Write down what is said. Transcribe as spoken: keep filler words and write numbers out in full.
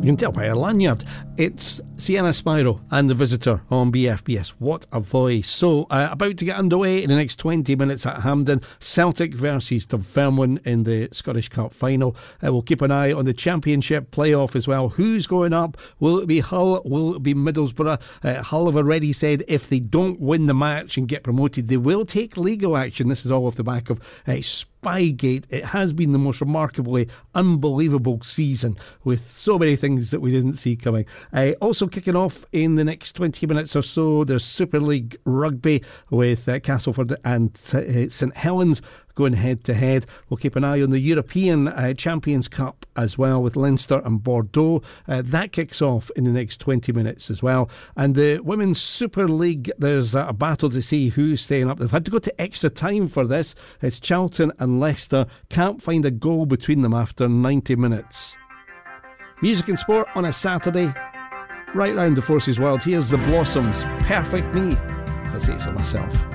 You can tell by her lanyard. It's Sienna Spiro and The Visitor on B F B S. What a voice. So, uh, about to get underway in the next twenty minutes at Hampden. Celtic versus Dunfermline in the Scottish Cup final. Uh, we'll keep an eye on the Championship playoff as well. Who's going up? Will it be Hull? Will it be Middlesbrough? Uh, Hull have already said if they don't win the match and get promoted, they will take legal action. This is all off the back of uh, Spygate. It has been the most remarkably unbelievable season with so many things that we didn't see coming. Uh, also kicking off in the next twenty minutes or so, there's Super League Rugby with uh, Castleford and uh, St Helens going head to head. We'll keep an eye on the European uh, Champions Cup as well with Leinster and Bordeaux. Uh, that kicks off in the next twenty minutes as well. And the Women's Super League, there's uh, a battle to see who's staying up. They've had to go to extra time for this. It's Charlton and Leicester. Can't find a goal between them after ninety minutes. Music and sport on a Saturday. Right round the Forces world. Here's the Blossoms. Perfect Me, if I say so myself.